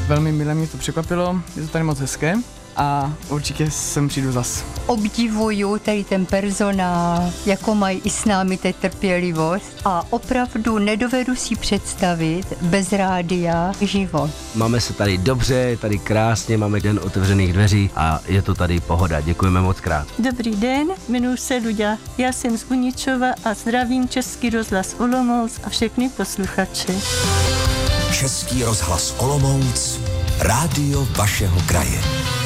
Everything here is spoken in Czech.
Velmi milé mě to překvapilo, je to tady moc hezké a určitě sem přijdu zas. Obdivuju tady ten personál, jako mají i s námi té trpělivost a opravdu nedovedu si představit bez rádia život. Máme se tady dobře, je tady krásně, máme den otevřených dveří a je to tady pohoda. Děkujeme moc krát. Dobrý den, jmenuji se Luďa. Já jsem z Uničova a zdravím Český rozhlas Olomouc a všechny posluchače. Český rozhlas Olomouc, rádio vašeho kraje.